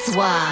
SWA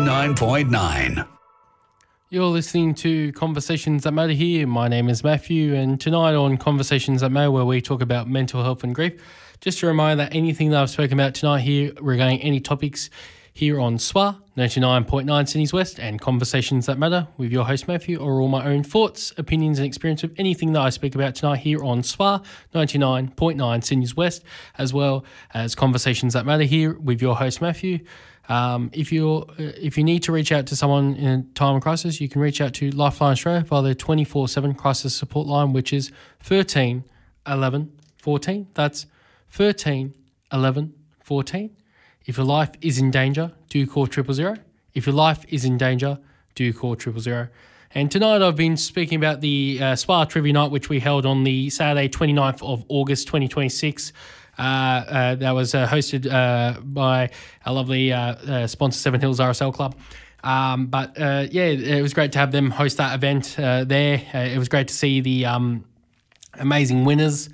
99.9. You're listening to Conversations That Matter here. My name is Matthew, and tonight on Conversations That Matter, where we talk about mental health and grief, just a reminder that anything that I've spoken about tonight here regarding any topics here on SWA 99.9 Sydney's West and Conversations That Matter with your host Matthew are all my own thoughts, opinions and experience of anything that I speak about tonight here on SWA 99.9 Sydney's West, as well as Conversations That Matter here with your host Matthew. If you need to reach out to someone in a time of crisis, you can reach out to Lifeline Australia via their 24/7 crisis support line, which is 13 11 14. That's 13 11 14. If your life is in danger, do call 000. If your life is in danger, do call 000. And tonight I've been speaking about the SWA Trivia Night, which we held on the Saturday 29th of August 2026. That was hosted by our lovely sponsor, Seven Hills RSL Club. It was great to have them host that event there. It was great to see the amazing winners,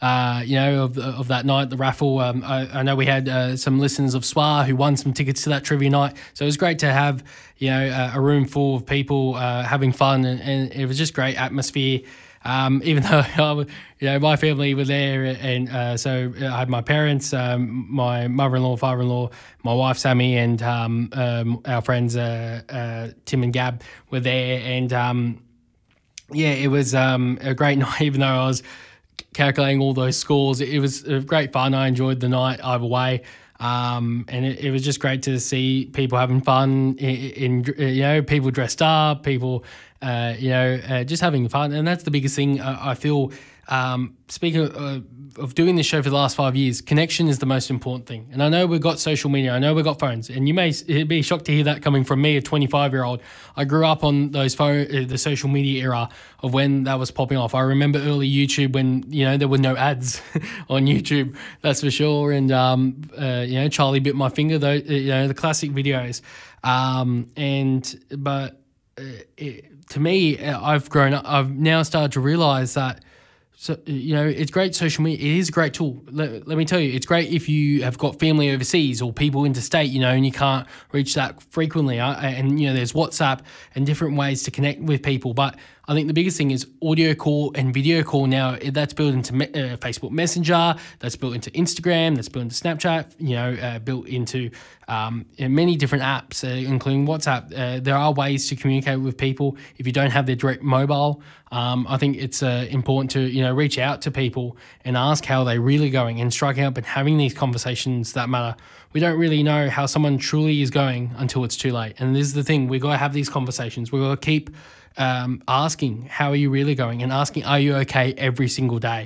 of that night, the raffle. I know we had some listeners of SWA who won some tickets to that trivia night. So it was great to have, a room full of people having fun, and it was just great atmosphere. Even though my family were there, and so I had my parents, my mother-in-law, father-in-law, my wife Sammy, and our friends Tim and Gab were there, and it was a great night. Even though I was calculating all those scores, it was great fun. I enjoyed the night either way. And it was just great to see people having fun, people dressed up, people, just having fun. And that's the biggest thing I feel. Speaking of doing this show for the last 5 years, connection is the most important thing. And I know we've got social media, I know we've got phones, and you may be shocked to hear that coming from me, a 25-year-old. I grew up on those the social media era of when that was popping off. I remember early YouTube when, there were no ads on YouTube, that's for sure. And, Charlie Bit My Finger, the classic videos. To me, I've grown up, I've now started to realise that, so, it's great social media. It is a great tool. Let me tell you, it's great if you have got family overseas or people interstate, and you can't reach that frequently. There's WhatsApp and different ways to connect with people. But I think the biggest thing is audio call and video call now. That's built into Facebook Messenger, that's built into Instagram, that's built into Snapchat, built into many different apps, including WhatsApp. There are ways to communicate with people if you don't have their direct mobile. I think it's important to reach out to people and ask how they're really going and striking up and having these conversations that matter. We don't really know how someone truly is going until it's too late. And this is the thing, we've got to have these conversations. We've got to keep asking, how are you really going? And asking, are you okay, every single day?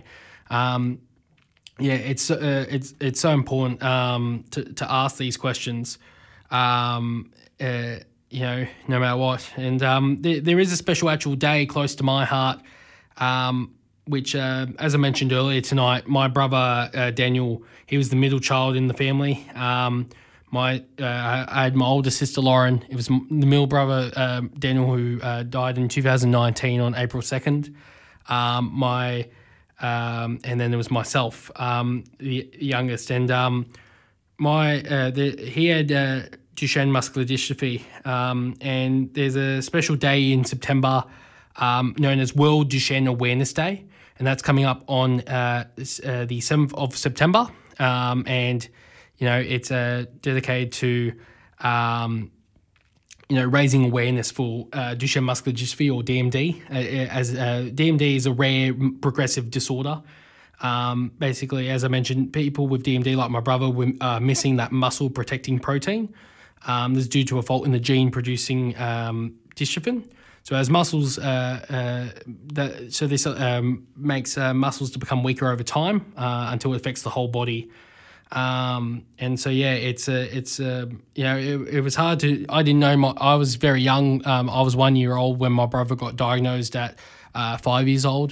It's so important to ask these questions, no matter what. And there is a special actual day close to my heart, which, as I mentioned earlier tonight, my brother Daniel, he was the middle child in the family. I had my older sister Lauren. It was the middle brother Daniel who died in 2019 on April 2nd. And then there was myself, the youngest, and he had Duchenne muscular dystrophy, and there's a special day in September known as World Duchenne Awareness Day, and that's coming up on the 7th of September, and it's dedicated to raising awareness for Duchenne muscular dystrophy, or DMD, as DMD is a rare progressive disorder. Basically, as I mentioned, people with DMD, like my brother, were missing that muscle protecting protein. This is due to a fault in the gene producing dystrophin. So as muscles, this makes muscles to become weaker over time until it affects the whole body. It was hard to, I didn't know, I was very young. I was 1 year old when my brother got diagnosed at 5 years old.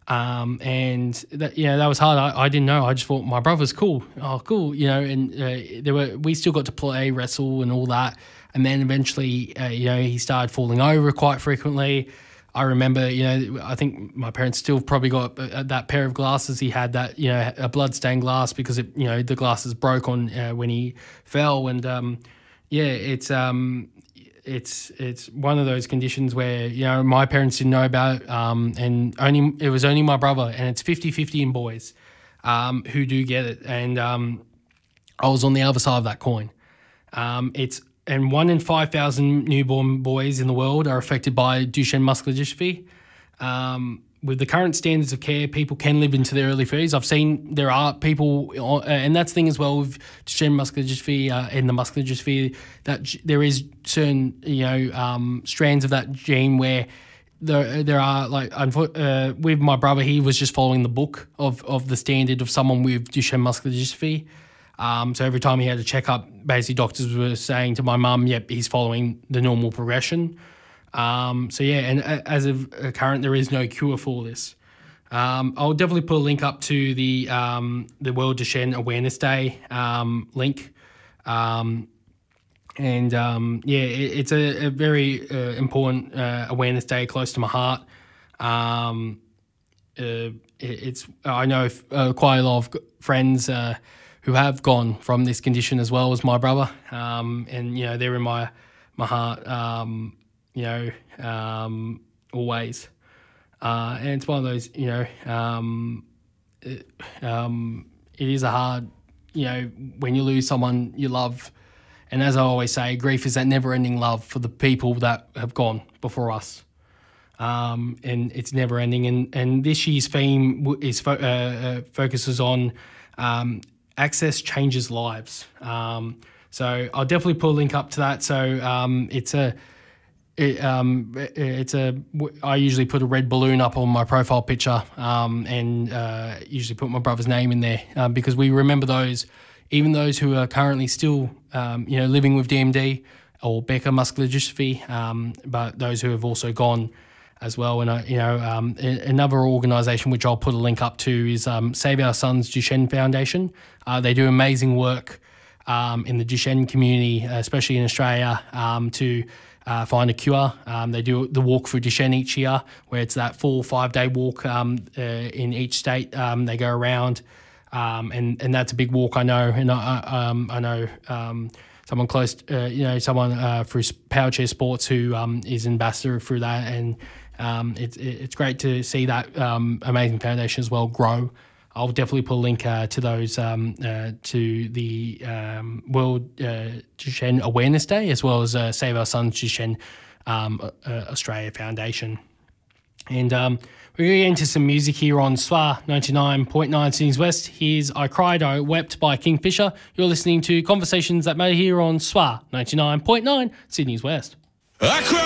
That was hard. I didn't know. I just thought my brother's cool. Oh, cool. We still got to play, wrestle and all that. And then eventually, he started falling over quite frequently. I remember, I think my parents still probably got that pair of glasses he had, that, a blood-stained glass, because the glasses broke on when he fell. And, Yeah, it's one of those conditions where, my parents didn't know about, and it was only my brother, and it's 50-50 in boys who do get it, and I was on the other side of that coin. And 1 in 5,000 newborn boys in the world are affected by Duchenne muscular dystrophy. With the current standards of care, people can live into their early 30s. I've seen there are people, and that's the thing as well with Duchenne muscular dystrophy and the muscular dystrophy, that there is certain, strands of that gene where there are, with my brother, he was just following the book of the standard of someone with Duchenne muscular dystrophy. So every time he had a checkup, basically doctors were saying to my mum, yep, he's following the normal progression. And as of current, there is no cure for this. I'll definitely put a link up to the World Duchenne Awareness Day link. It's a very important awareness day, close to my heart. I know quite a lot of friends who have gone from this condition as well as my brother, they're in my heart, always. And it's one of those, it is a hard, when you lose someone you love. And as I always say, grief is that never-ending love for the people that have gone before us. And it's never-ending. And this year's theme is focuses on access changes lives. So I'll definitely put a link up to that. So I usually put a red balloon up on my profile picture and usually put my brother's name in there because we remember those, even those who are currently still, living with DMD or Becker muscular dystrophy, but those who have also gone as well. And, another organisation which I'll put a link up to is Save Our Sons Duchenne Foundation. They do amazing work in the Duchenne community, especially in Australia, to find a cure. They do the Walk for Duchenne each year, where it's that 4 or 5 day walk in each state. They go around, and that's a big walk, I know. And I know someone close, someone through Power Chair Sports who is ambassador through that, and it's great to see that amazing foundation as well grow. I'll definitely put a link to those to the World Duchenne Awareness Day, as well as Save Our Sons Duchenne Australia Foundation. And we're going to get into some music here on SWA 99.9 Sydney's West. Here's I Cried, I Wept by Kingfisher. You're listening to Conversations That Matter here on SWA 99.9 Sydney's West. I cried.